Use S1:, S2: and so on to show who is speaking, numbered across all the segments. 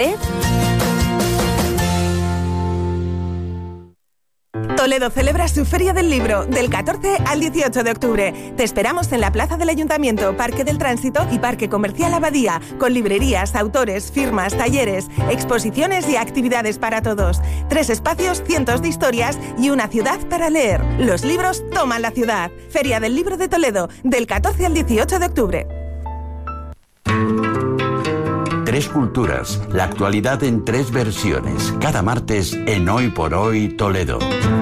S1: Toledo celebra su Feria del Libro del 14 al 18 de octubre. Te esperamos en la Plaza del Ayuntamiento, Parque del Tránsito y Parque Comercial Abadía, con librerías, autores, firmas, talleres, exposiciones y actividades para todos. 3 espacios, cientos de historias y una ciudad para leer. Los libros toman la ciudad. Feria del Libro de Toledo, del 14 al 18 de octubre.
S2: Tres culturas, la actualidad en 3 versiones, cada martes en Hoy por Hoy Toledo.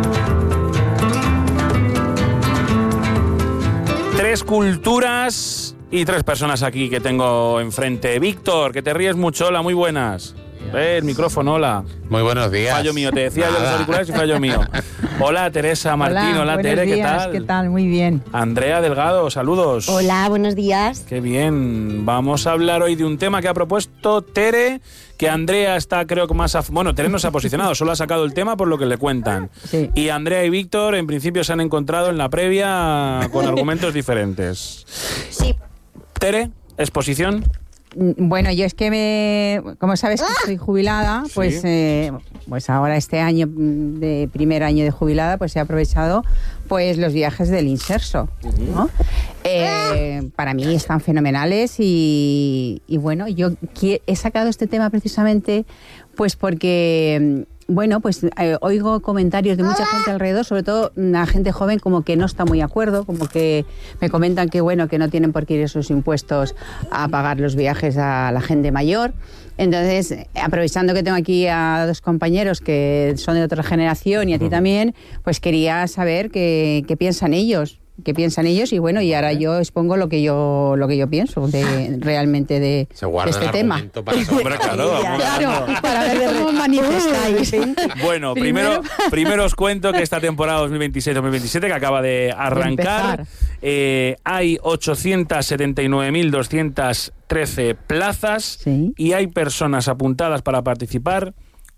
S3: 3 culturas y 3 personas aquí que tengo enfrente. Víctor, que te ríes mucho, hola, muy buenas. El micrófono, hola.
S4: Muy buenos días.
S3: Fallo mío, te decía yo los auriculares y fallo mío. Hola, Teresa Martín, hola Tere, ¿qué tal?
S5: ¿Qué tal? Muy bien.
S3: Andrea Delgado, saludos.
S6: Hola, buenos días.
S3: Qué bien. Vamos a hablar hoy de un tema que ha propuesto Tere, que Andrea está creo que más... Bueno, Tere no se ha posicionado, solo ha sacado el tema por lo que le cuentan.
S5: Sí.
S3: Y Andrea y Víctor en principio se han encontrado en la previa con argumentos diferentes.
S6: Sí.
S3: Tere, exposición.
S5: Bueno, yo es que como sabes que estoy jubilada, pues, pues ahora este año, de primer año de jubilada, pues he aprovechado pues los viajes del Inserso, ¿no? Para mí están fenomenales y bueno, yo he sacado este tema precisamente pues porque... Bueno, pues oigo comentarios de mucha gente alrededor, sobre todo la gente joven como que no está muy de acuerdo, como que me comentan que bueno, que no tienen por qué ir esos impuestos a pagar los viajes a la gente mayor. Entonces, aprovechando que tengo aquí a 2 compañeros que son de otra generación y a ti también, pues quería saber qué piensan ellos. ¿Qué piensan ellos? Y bueno, y ahora yo expongo lo que yo pienso realmente de este tema.
S3: Claro,
S5: para ver cómo manifestáis.
S3: Bueno, primero os cuento que esta temporada 2026-2027 que acaba de arrancar, hay 879.213 plazas, sí, y hay personas apuntadas para participar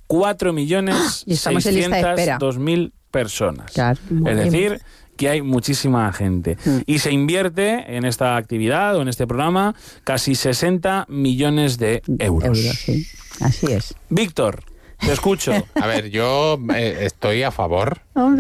S3: 4.602.000 personas. Claro. Es decir, que hay muchísima gente. Y se invierte en esta actividad o en este programa casi 60 millones de euros.
S5: Sí. Así es.
S3: Víctor, te escucho.
S4: A ver, yo estoy a favor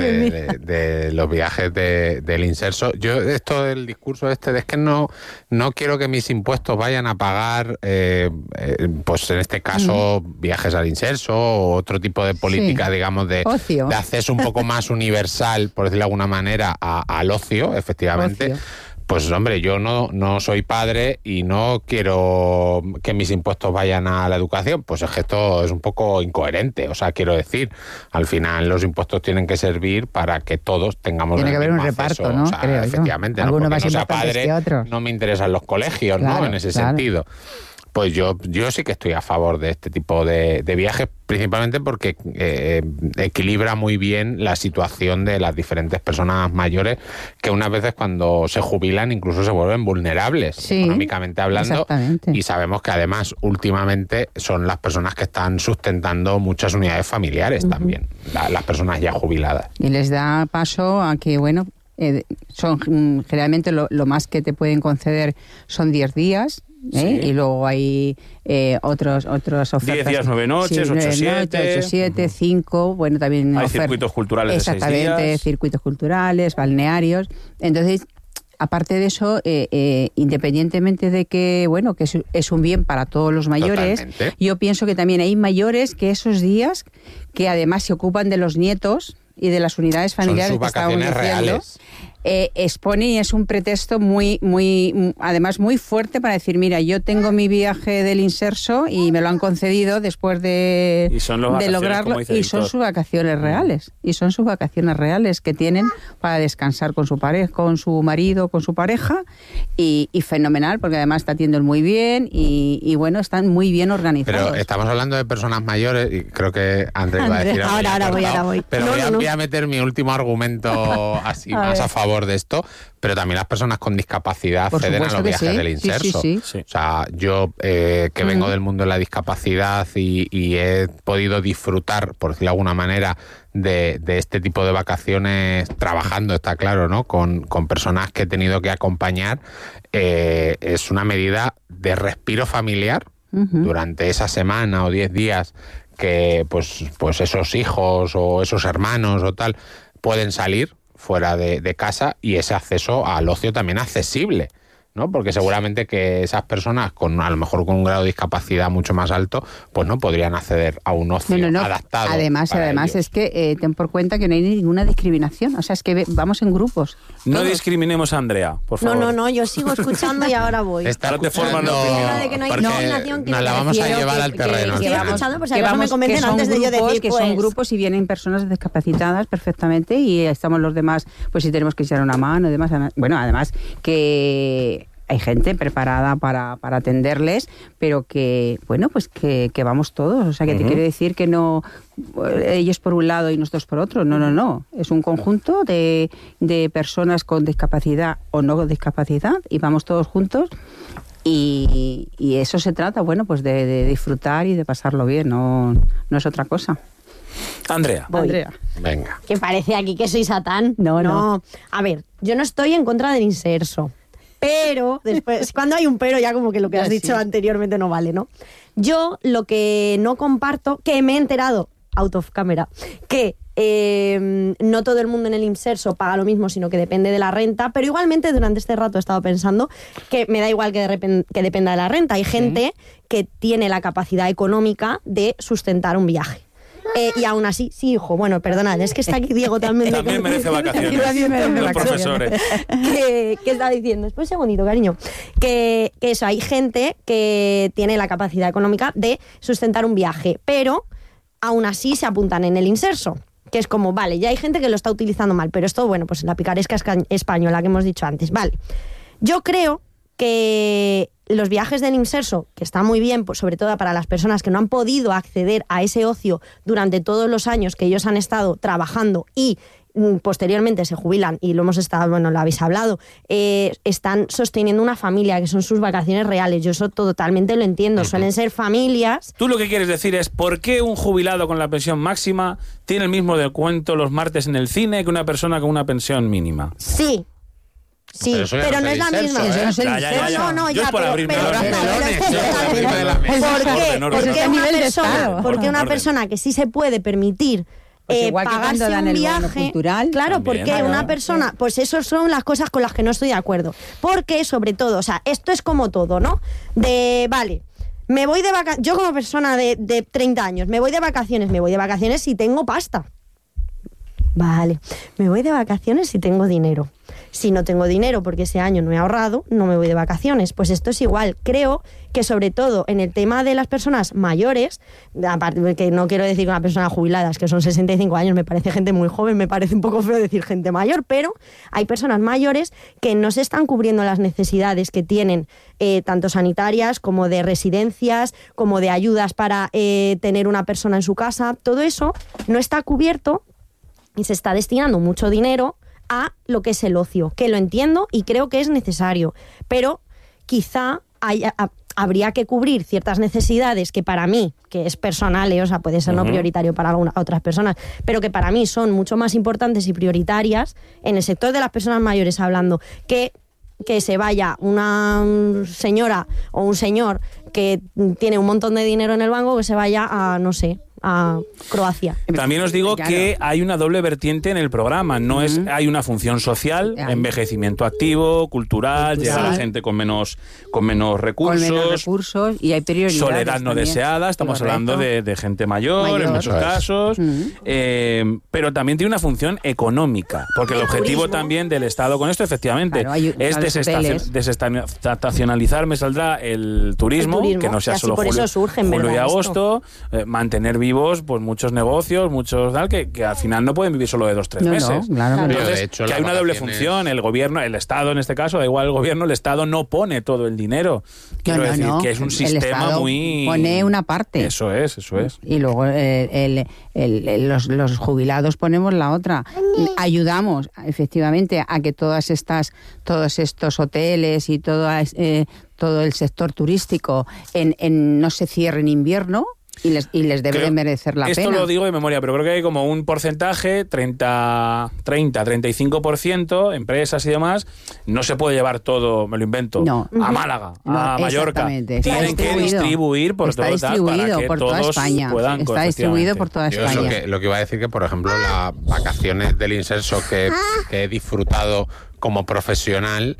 S4: de los viajes del Inserso. Yo, esto del discurso es que no quiero que mis impuestos vayan a pagar, pues en este caso, viajes al Inserso o otro tipo de política, sí, digamos, de acceso un poco más universal, por decirlo de alguna manera, al ocio, efectivamente. Ocio. Pues hombre, yo no soy padre y no quiero que mis impuestos vayan a la educación, pues es que esto es un poco incoherente. O sea, quiero decir, al final los impuestos tienen que servir para que todos tengamos
S5: el mismo acceso. Tiene que haber un reparto, ¿no?
S4: O sea,
S5: creo
S4: efectivamente, ¿no? Porque no sea padre, no me interesan los colegios, claro, ¿no? En ese sentido. Pues yo sí que estoy a favor de este tipo de viajes, principalmente porque equilibra muy bien la situación de las diferentes personas mayores que unas veces cuando se jubilan incluso se vuelven vulnerables, sí, económicamente hablando, y sabemos que además últimamente son las personas que están sustentando muchas unidades familiares también, las personas ya jubiladas.
S5: Y les da paso a que, bueno, son generalmente lo más que te pueden conceder son 10 días, sí, y luego hay otras ofertas.
S3: 10 días, 9 noches, 8-7,
S5: 5, bueno, también
S3: hay circuitos culturales de 6 días.
S5: Exactamente, circuitos culturales, balnearios. Entonces, aparte de eso, independientemente de que, bueno, que es un bien para todos los mayores, totalmente, yo pienso que también hay mayores que esos días, que además se ocupan de los nietos y de las unidades familiares que estábamos diciendo, reales. Expone y es un pretexto además muy fuerte para decir, mira, yo tengo mi viaje del Inserso y me lo han concedido después de lograrlo, y son sus vacaciones reales, que tienen para descansar con su pareja, con su marido, con su pareja, y fenomenal, porque además te atienden muy bien y bueno, están muy bien organizados.
S4: Pero estamos hablando de personas mayores y creo que Andrés va a decir
S6: ahora voy.
S4: Pero voy a meter mi último argumento así más a favor de esto, pero también las personas con discapacidad acceden a los viajes del Inserso. Sí. O sea, yo que vengo del mundo de la discapacidad y he podido disfrutar, por decirlo de alguna manera, de este tipo de vacaciones trabajando, está claro, ¿no? Con personas que he tenido que acompañar, es una medida de respiro familiar durante esa semana o 10 días que pues esos hijos o esos hermanos o tal pueden salir fuera de casa, y ese acceso al ocio también accesible, ¿no? Porque seguramente que esas personas a lo mejor con un grado de discapacidad mucho más alto, pues no podrían acceder a un ocio adaptado.
S5: Además es que ten por cuenta que no hay ninguna discriminación, o sea, es que vamos en grupos.
S3: No
S5: todos.
S3: Discriminemos a Andrea, por favor.
S6: No, yo sigo escuchando y ahora voy.
S4: Está
S3: de forma no,
S6: de que no hay discriminación, que
S4: nos la vamos a llevar al terreno.
S6: Estoy escuchando, pues a ver, me comenten antes de yo decir,
S5: que son grupos y vienen personas discapacitadas perfectamente, y estamos los demás, pues si tenemos que echar una mano y demás. Bueno, además que hay gente preparada para atenderles, pero que, bueno, pues que vamos todos. O sea, que te quiero decir que no ellos por un lado y nosotros por otro. No. Es un conjunto de personas con discapacidad o no discapacidad, y vamos todos juntos. Y eso se trata, bueno, pues de disfrutar y de pasarlo bien, no es otra cosa.
S3: Andrea.
S4: Venga.
S6: Que parece aquí que soy Satán.
S5: No.
S6: A ver, yo no estoy en contra del inserso. Pero, después, cuando hay un pero, ya como que lo que has dicho anteriormente no vale, ¿no? Yo lo que no comparto, que me he enterado, out of camera, que no todo el mundo en el inserso paga lo mismo, sino que depende de la renta, pero igualmente durante este rato he estado pensando que me da igual que dependa de la renta. Hay gente que tiene la capacidad económica de sustentar un viaje. Y aún así, sí, hijo, bueno, perdonad, es que está aquí Diego también.
S3: También merece vacaciones. Los profesores.
S6: ¿Qué está diciendo? Después, segundito, cariño. Que eso, hay gente que tiene la capacidad económica de sustentar un viaje, pero aún así se apuntan en el inserso. Que es como, vale, ya hay gente que lo está utilizando mal, pero esto, bueno, pues la picaresca española que hemos dicho antes. Vale, yo creo que los viajes del inserso, que está muy bien, pues sobre todo para las personas que no han podido acceder a ese ocio durante todos los años que ellos han estado trabajando y posteriormente se jubilan, y lo habéis hablado, están sosteniendo una familia, que son sus vacaciones reales. Yo eso totalmente lo entiendo. Suelen ser familias.
S3: Tú lo que quieres decir es, ¿por qué un jubilado con la pensión máxima tiene el mismo descuento los martes en el cine que una persona con una pensión mínima?
S6: Sí, pero no es la misma.
S5: Eso no es el
S6: Porque una persona que sí se puede permitir pagarse un viaje cultural, claro, también, porque una persona, pues eso son las cosas con las que no estoy de acuerdo. Porque sobre todo, o sea, esto es como todo, ¿no? Vale, me voy de vacaciones, yo como persona de 30 años, me voy de vacaciones si tengo pasta. Vale, me voy de vacaciones si tengo dinero. Si no tengo dinero porque ese año no he ahorrado, no me voy de vacaciones. Pues esto es igual. Creo que sobre todo en el tema de las personas mayores, aparte de que no quiero decir una persona jubiladas, que son 65 años, me parece gente muy joven, me parece un poco feo decir gente mayor, pero hay personas mayores que no se están cubriendo las necesidades que tienen, tanto sanitarias como de residencias, como de ayudas para tener una persona en su casa. Todo eso no está cubierto y se está destinando mucho dinero a lo que es el ocio, que lo entiendo y creo que es necesario, pero quizá habría que cubrir ciertas necesidades que para mí, que es personal, o sea, puede ser no prioritario para otras personas, pero que para mí son mucho más importantes y prioritarias en el sector de las personas mayores, hablando, que se vaya una señora o un señor que tiene un montón de dinero en el banco, que se vaya a, no sé, a Croacia.
S3: También os digo que hay una doble vertiente en el programa. No es, hay una función social, envejecimiento activo, cultural, llegar a gente con menos recursos,
S5: y hay prioridades.
S3: Soledad no también deseada, estamos hablando de gente mayor en muchos casos, pero también tiene una función económica, porque el objetivo también del Estado con esto, efectivamente, es desestacionalizar, me saldrá el turismo, que no sea solo julio y agosto, mantener vivos pues muchos negocios, muchos tal, que al final no pueden vivir solo de 2-3 meses.
S5: Claro.
S3: Entonces,
S4: de hecho,
S3: que hay una doble función. El gobierno, el Estado en este caso, da igual el gobierno, el Estado no pone todo el dinero. Quiero decir que es un sistema muy...
S5: pone una parte.
S3: Eso es.
S5: Y luego los jubilados ponemos la otra. Ayudamos, efectivamente, a que todos estos hoteles y todo el sector turístico no se cierre en invierno. Y les debe de merecer la pena.
S3: Esto lo digo de memoria, pero creo que hay como un porcentaje, 35%, empresas y demás, no se puede llevar todo, me lo invento, a Málaga, a Mallorca. Tienen que distribuir por todo para que
S5: por
S3: todos
S5: toda España.
S3: puedan.
S5: Está distribuido por toda España.
S4: Yo lo que iba a decir que, por ejemplo, las vacaciones del Inserso que he disfrutado como profesional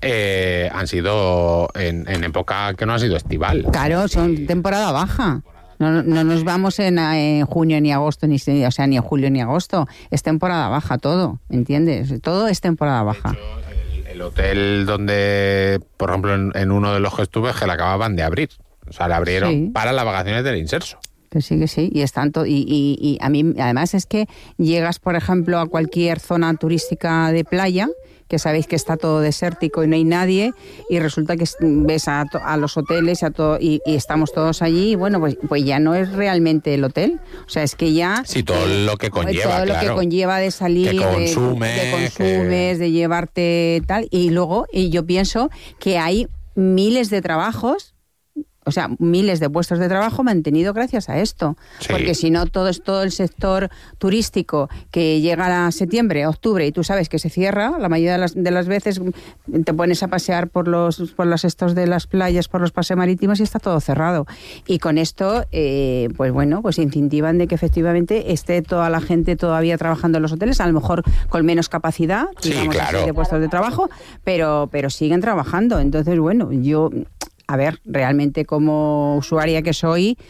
S4: han sido en época que no ha sido estival.
S5: Claro, son temporada baja. No nos vamos en junio ni agosto, ni en julio ni agosto. Es temporada baja todo, ¿entiendes? Todo es temporada baja.
S4: De hecho, el hotel donde, por ejemplo, en uno de los que estuve, que la acababan de abrir. O sea, la abrieron para las vacaciones del Inserso.
S5: Que sí, y es tanto, y a mí, además es que llegas, por ejemplo, a cualquier zona turística de playa, que sabéis que está todo desértico y no hay nadie, y resulta que ves a los hoteles y estamos todos allí, y bueno, pues ya no es realmente el hotel, o sea, es que ya...
S4: Sí, todo lo que conlleva,
S5: todo lo que conlleva de salir,
S4: que consumes,
S5: de llevarte tal, y luego, y yo pienso que hay miles de trabajos, o sea, miles de puestos de trabajo mantenido gracias a esto. Sí. Porque si no, todo el sector turístico que llega a septiembre, octubre, y tú sabes que se cierra, la mayoría de las veces te pones a pasear por los estos de las playas, por los paseos marítimos, y está todo cerrado. Y con esto, pues bueno, pues incentivan de que efectivamente esté toda la gente todavía trabajando en los hoteles, a lo mejor con menos capacidad, digamos, así, de puestos de trabajo, pero siguen trabajando. Entonces, bueno, yo... A ver, realmente como usuaria que soy,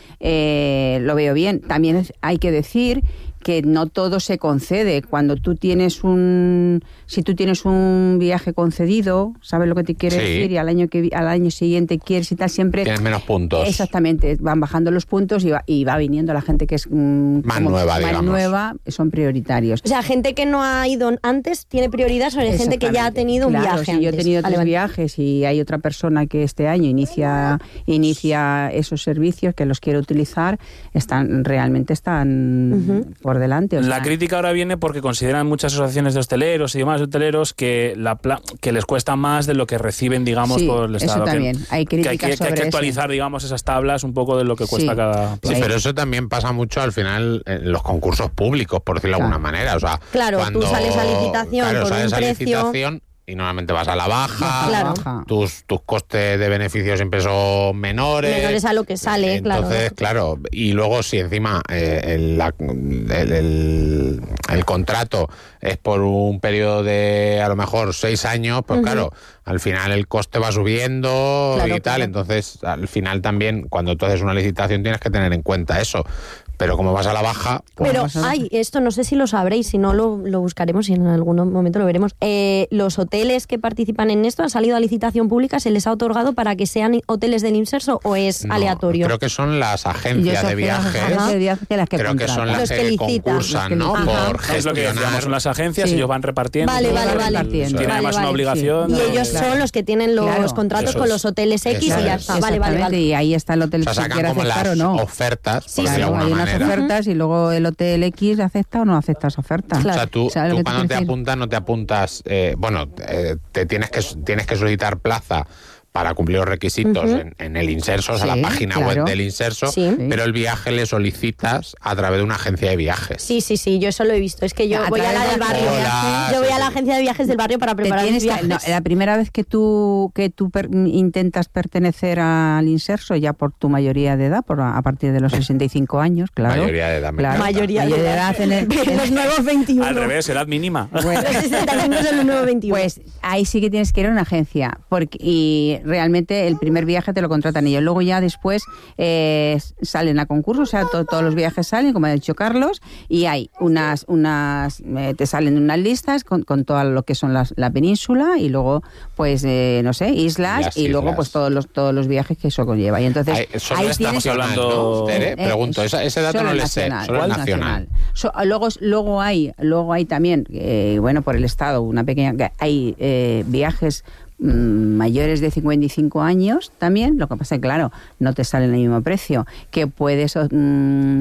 S5: lo veo bien. También hay que decir que no todo se concede. Cuando tú tienes si tú tienes un viaje concedido, ¿sabes lo que te quiere decir? Y al año siguiente quieres y tal, siempre...
S4: Tienes menos puntos.
S5: Exactamente, van bajando los puntos y va viniendo la gente que es
S4: más nueva,
S5: son prioritarios.
S6: O sea, gente que no ha ido antes tiene prioridad sobre gente que ya ha tenido un viaje
S5: si
S6: antes.
S5: Yo he tenido 3 viajes y hay otra persona que este año inicia esos servicios que los quiere utilizar, están por delante.
S3: La crítica ahora viene porque consideran muchas asociaciones de hosteleros y demás hosteleros que les cuesta más de lo que reciben, digamos, por el Estado.
S5: Eso también. Hay críticas
S3: hay que actualizar, digamos, esas tablas un poco de lo que cuesta cada plaza.
S4: Sí, pero eso también pasa mucho al final en los concursos públicos, por decirlo de alguna manera. O sea,
S6: tú sales a licitación por un precio...
S4: Y normalmente vas a la baja,
S6: claro.
S4: Tus costes de beneficio siempre son menores
S6: a lo que sale.
S4: Entonces, claro, y luego si encima el contrato es por un periodo de a lo mejor 6 años, pues claro, al final el coste va subiendo y tal, entonces al final también cuando tú haces una licitación tienes que tener en cuenta eso. Pero como vas a la baja...
S6: Pues pero esto no sé si lo sabréis, si no lo buscaremos y en algún momento lo veremos. Los hoteles que participan en esto han salido a licitación pública, ¿se les ha otorgado para que sean hoteles del Inserso o es aleatorio?
S4: Creo que son las agencias de viajes. Creo que son las que concursan, ¿no? Por gestionar.
S3: Es lo que decíamos, son las agencias y ellos van repartiendo.
S6: Vale.
S3: Tienen además una obligación.
S6: Y ellos son los que tienen los contratos con los hoteles X y ya está. Vale.
S5: Y ahí está el hotel que quiere aceptar o no.
S4: Ofertas, por decirlo de alguna manera.
S5: Ofertas y luego el hotel X acepta o no acepta esa oferta.
S4: Claro. O sea, tú cuando te apuntas, no te apuntas... te tienes que solicitar plaza para cumplir los requisitos en el Inserso, o sea, la página web del Inserso, pero el viaje le solicitas a través de una agencia de viajes.
S6: Sí, yo eso lo he visto. Es que yo voy a la del barrio. Yo voy a la agencia de viajes del barrio para preparar mis viajes.
S5: La primera vez que tú intentas pertenecer al Inserso, ya por tu mayoría de edad, a partir de los 65 años, claro.
S4: Mayoría de edad.
S5: Claro,
S6: mayoría de edad en los nuevos 21.
S3: Al revés, edad mínima.
S6: Los 65 son los nuevos 21.
S5: Pues ahí sí que tienes que ir a una agencia, y realmente el primer viaje te lo contratan ellos. Luego ya después salen a concurso, o sea, todos los viajes salen, como ha dicho Carlos, y hay te salen unas listas con todo lo que son la península y luego, pues, islas y luego pues todos los viajes que eso conlleva. Y entonces
S4: ahí estamos hablando, pregunto, ese dato no le sé, solo es nacional.
S5: Luego hay también, por el Estado, hay viajes mayores de 55 años también, lo que pasa es que claro, no te sale el mismo precio, que puedes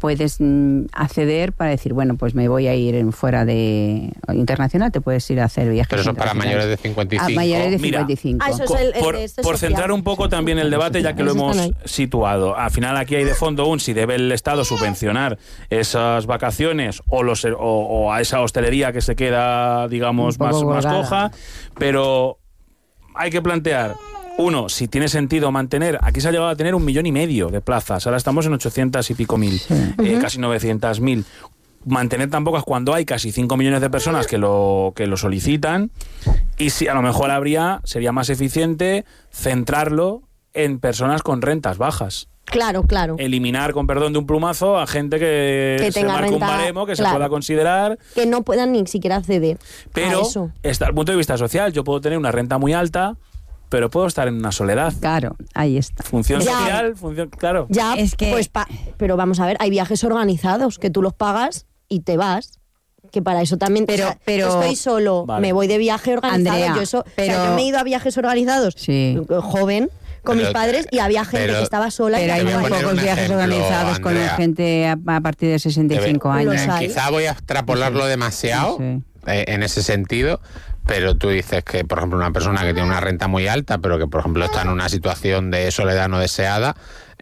S5: puedes acceder para decir, bueno, pues me voy a ir fuera de internacional, te puedes ir a hacer viajes.
S4: Pero eso para mayores de 55.
S5: Mayores de 55.
S6: Eso es
S3: por centrar un poco también el debate, ya que lo hemos situado. Al final aquí hay de fondo si debe el Estado subvencionar esas vacaciones o a esa hostelería que se queda, digamos, más coja, pero hay que plantear... Uno, si tiene sentido mantener, aquí se ha llegado a tener 1,5 millones de plazas, ahora estamos en 800 y pico mil, casi 900.000. Mantener tan pocas cuando hay casi 5 millones de personas que lo solicitan, y si a lo mejor sería más eficiente centrarlo en personas con rentas bajas.
S6: Claro.
S3: Eliminar, con perdón de un plumazo, a gente que se marque renta, un baremo, que se pueda considerar.
S6: Que no puedan ni siquiera acceder.
S3: Pero, desde el punto de vista social, yo puedo tener una renta muy alta, pero puedo estar en una soledad.
S5: Claro, ahí está.
S3: Función social, claro.
S6: Ya, es que... pero vamos a ver, hay viajes organizados que tú los pagas y te vas. Que para eso también... Pero estoy solo, me voy de viaje organizado. Andrea, yo me he ido a viajes organizados joven, con mis padres, y había gente que estaba sola.
S5: Pero hay muy pocos viajes organizados, Andrea, con gente a partir de 65 años.
S4: Quizá voy a extrapolarlo demasiado en ese sentido. Pero tú dices que, por ejemplo, una persona que tiene una renta muy alta, pero que, por ejemplo, está en una situación de soledad no deseada,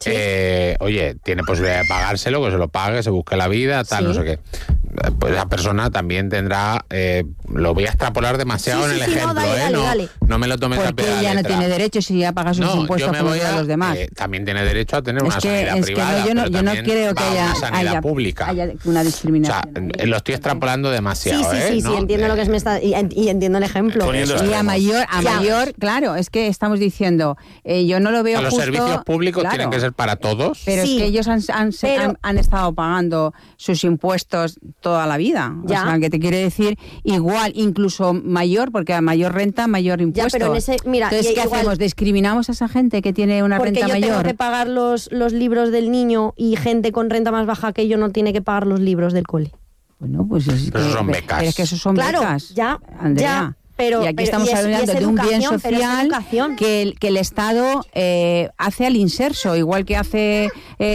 S4: oye, tiene posibilidad de pagárselo, que se lo pague, se busque la vida, tal, no sé qué. Pues esa persona también tendrá... lo voy a extrapolar demasiado en el ejemplo,
S6: dale.
S4: No me lo tomes a pegar.
S5: Porque ya no tiene derecho si ya paga sus impuestos como a los demás.
S4: También tiene derecho a tener una sanidad privada.
S5: Yo no creo que haya una discriminación.
S4: O sea, lo estoy extrapolando demasiado.
S6: Sí, entiendo lo que me está... Y entiendo el ejemplo.
S5: Y a mayor, claro, es que estamos diciendo, yo no lo veo
S4: justo... Los servicios públicos tienen que ser para todos.
S5: Pero es que ellos han estado pagando sus impuestos toda la vida.
S6: Ya.
S5: O sea, que te quiere decir igual, incluso mayor, porque a mayor renta, mayor impuesto.
S6: Ya, pero
S5: entonces, ¿qué hacemos? ¿Discriminamos a esa gente que tiene una renta mayor?
S6: Porque yo tengo que pagar los libros del niño y gente con renta más baja que yo no tiene que pagar los libros del cole.
S5: Bueno, pues
S4: esos son becas.
S5: Pero es que esos son becas, Andrea.
S6: Ya. Pero,
S5: y aquí estamos hablando de un bien social que el Estado hace al inserso, igual que hace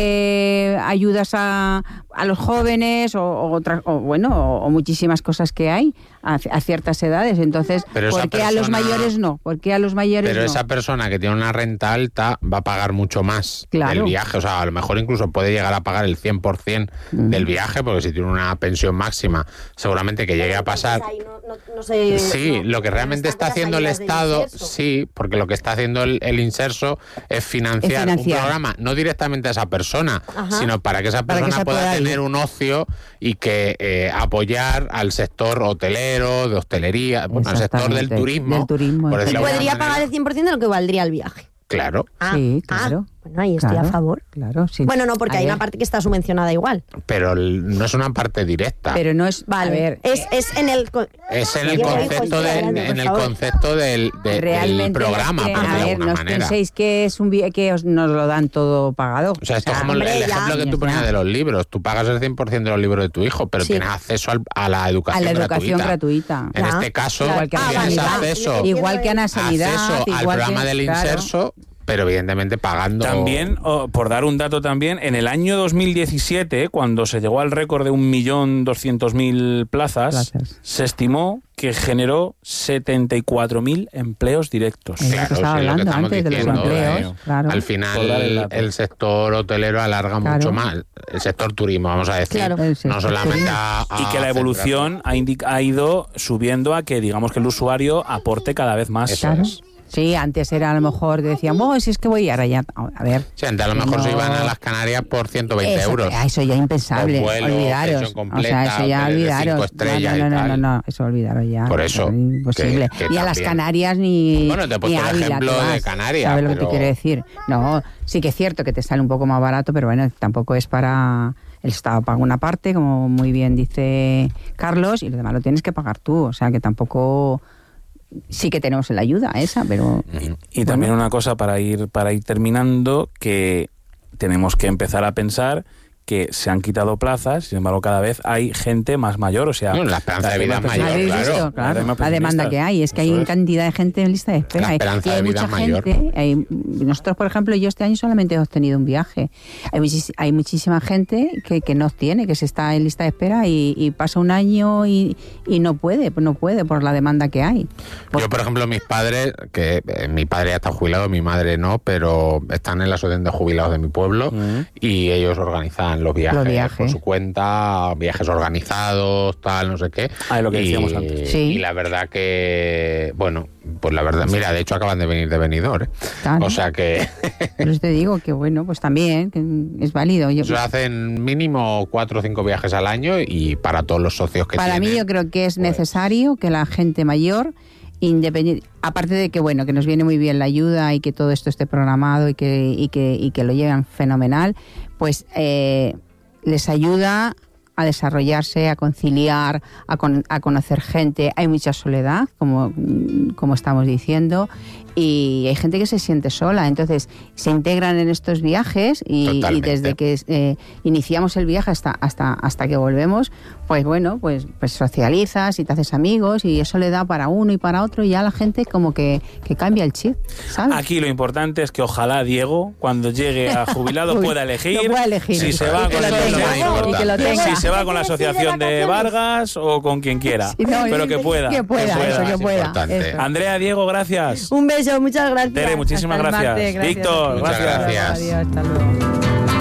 S5: ayudas a los jóvenes o muchísimas cosas que hay a ciertas edades. Entonces, ¿por qué a los mayores no?
S4: Pero esa persona que tiene una renta alta va a pagar mucho más del viaje. O sea, a lo mejor incluso puede llegar a pagar el 100% del viaje, porque si tiene una pensión máxima, seguramente que llegue a pasar... Lo que realmente está haciendo el Estado, porque lo que está haciendo el Inserso es financiar un programa, no directamente a esa persona, sino para que esa persona pueda tener un ocio y que apoyar al sector hotelero, de hostelería, al sector del turismo.
S6: Y podría pagar el 100% de lo que valdría el viaje.
S4: Claro.
S5: Claro.
S6: Bueno, ahí estoy a favor.
S5: Claro, sí.
S6: Bueno, no, porque hay una parte que está subvencionada igual.
S4: Pero no es una parte directa.
S5: Pero no es...
S6: Vale. A ver, es en el...
S4: Es en el concepto del programa, por
S5: a ver, no os penséis que es que nos lo dan todo pagado.
S4: O sea, esto es como el ejemplo que tú ponías de los libros. Tú pagas el 100% de los libros de tu hijo, pero tienes acceso a la educación gratuita. En este caso, tienes acceso
S5: igual que a la sanidad,
S4: al programa del Inserso, pero evidentemente pagando...
S3: También, por dar un dato también, en el año 2017, cuando se llegó al récord de 1.200.000 plazas, se estimó que generó 74.000 empleos directos.
S4: Claro,
S5: estaba hablando antes de los empleos.
S4: Al final, el sector hotelero alarga mucho más. El sector turismo, vamos a decir. No solamente
S3: y que la evolución ha ido subiendo a que, digamos, que el usuario aporte cada vez más.
S5: Sí, antes era a lo mejor, decían, si es que voy ahora ya, a ver.
S4: Sí, antes a lo mejor se iban a las Canarias por 120 euros.
S5: Eso ya impensable,
S4: vuelo,
S5: olvidaros.
S4: Completa,
S5: eso ya olvidaros.
S4: 5 estrellas
S5: no, eso olvidaros ya.
S4: Por eso.
S5: Imposible. Y a las Canarias ni...
S4: Bueno, te he puesto el ejemplo de Canarias.
S5: ¿Sabes lo que te quiero decir? No, sí que es cierto que te sale un poco más barato, pero bueno, tampoco es para... El Estado paga una parte, como muy bien dice Carlos, y lo demás lo tienes que pagar tú. O sea, que tampoco... Sí que tenemos la ayuda esa, pero...
S3: Y también una cosa para ir terminando, que tenemos que empezar a pensar que se han quitado plazas, sin embargo cada vez hay gente más mayor, o sea...
S4: No, la esperanza de vida es mayor,
S5: claro. La demanda que hay, es que hay cantidad de gente en lista de espera.
S4: La esperanza de vida es mayor.
S5: Nosotros, por ejemplo, yo este año solamente he obtenido un viaje. Hay muchísima gente que no obtiene, que se está en lista de espera y pasa un año y no puede por la demanda que hay.
S4: Yo, por ejemplo, mis padres, que mi padre ya está jubilado, mi madre no, pero están en la asociación de jubilados de mi pueblo y ellos organizan los viajes por su cuenta, viajes organizados, tal, no sé qué.
S3: Lo que decíamos antes.
S4: Sí. Y la verdad que, bueno, pues la verdad, mira, de hecho acaban de venir de Benidorm,
S5: Claro.
S4: O sea que...
S5: Pero te digo que, bueno, pues también que es válido.
S4: Se hacen mínimo 4 o 5 viajes al año y para todos los socios que
S5: para
S4: tienen.
S5: Para mí yo creo que es necesario que la gente mayor, aparte de que, bueno, que nos viene muy bien la ayuda y que todo esto esté programado y que lo llevan fenomenal, pues les ayuda a desarrollarse, a conciliar, a conocer gente. Hay mucha soledad, como estamos diciendo, y hay gente que se siente sola. Entonces, se integran en estos viajes y desde que iniciamos el viaje hasta que volvemos, pues bueno, pues socializas y te haces amigos y eso le da para uno y para otro y ya la gente como que cambia el chip, ¿sabes?
S3: Aquí lo importante es que ojalá Diego, cuando llegue a jubilado, pueda elegir si se va con la asociación de Vargas o con quien quiera, pero que pueda.
S5: Que pueda.
S3: Andrea, Diego, gracias.
S6: Un beso, muchas gracias.
S3: Tere, muchísimas gracias. Víctor,
S4: gracias.
S5: Adiós, hasta luego.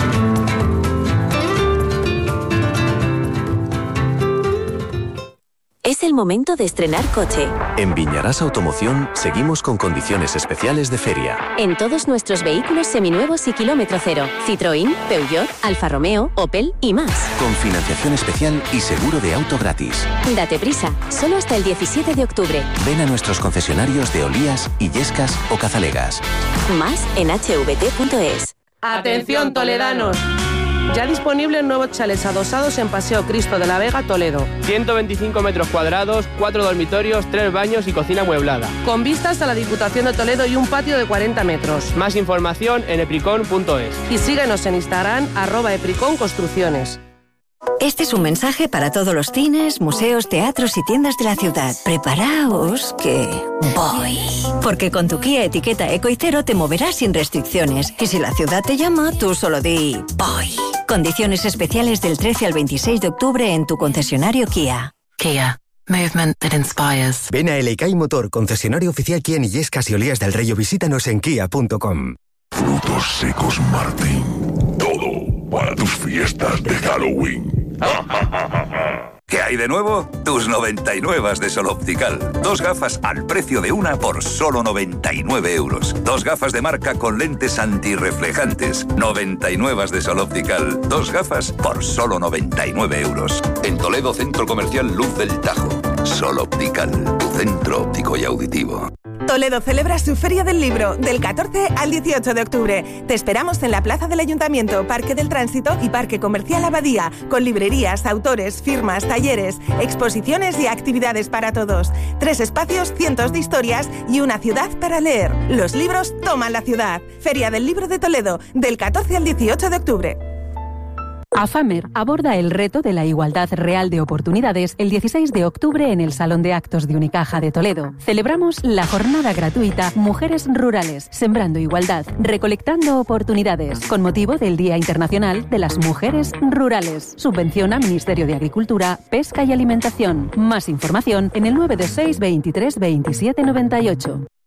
S7: Es el momento de estrenar coche.
S8: En Viñarás Automoción seguimos con condiciones especiales de feria.
S7: En todos nuestros vehículos seminuevos y kilómetro cero. Citroën, Peugeot, Alfa Romeo, Opel y más.
S8: Con financiación especial y seguro de auto gratis.
S7: Date prisa, solo hasta el 17 de octubre.
S8: Ven a nuestros concesionarios de Olías, Illescas o Cazalegas.
S7: Más en hvt.es.
S9: ¡Atención, toledanos! Ya disponibles nuevos chalets adosados en Paseo Cristo de la Vega, Toledo.
S10: 125 metros cuadrados, 4 dormitorios, 3 baños y cocina amueblada.
S9: Con vistas a la Diputación de Toledo y un patio de 40 metros.
S10: Más información en epricon.es.
S9: Y síguenos en Instagram, @epriconconstrucciones.
S11: Este es un mensaje para todos los cines, museos, teatros y tiendas de la ciudad. Preparaos que voy. Porque con tu Kia etiqueta Eco y Cero te moverás sin restricciones. Y si la ciudad te llama, tú solo di voy. Condiciones especiales del 13 al 26 de octubre en tu concesionario Kia.
S12: Kia. Movement that inspires.
S13: Ven a Eleikay Motor, concesionario oficial Kia en Illescas y Olías del Rey, o visítanos en kia.com.
S14: Frutos secos Martín. Todo para tus fiestas de Halloween.
S15: ¿Qué hay de nuevo? Tus 99 de Sol Optical. 2 gafas al precio de una por solo 99 euros. 2 gafas de marca con lentes antirreflejantes. 99 de Sol Optical. 2 gafas por solo 99 euros. En Toledo, Centro Comercial Luz del Tajo. Sol Optical, tu centro óptico y auditivo.
S1: Toledo celebra su Feria del Libro del 14 al 18 de octubre. Te esperamos en la Plaza del Ayuntamiento, Parque del Tránsito y Parque Comercial Abadía, con librerías, autores, firmas, talleres, exposiciones y actividades para todos. 3 espacios, cientos de historias y una ciudad para leer. Los libros toman la ciudad. Feria del Libro de Toledo, del 14 al 18 de octubre.
S16: AFAMER aborda el reto de la igualdad real de oportunidades el 16 de octubre en el Salón de Actos de Unicaja de Toledo. Celebramos la jornada gratuita Mujeres Rurales, Sembrando Igualdad, Recolectando Oportunidades, con motivo del Día Internacional de las Mujeres Rurales. Subvenciona Ministerio de Agricultura, Pesca y Alimentación. Más información en el 926 23 27 98.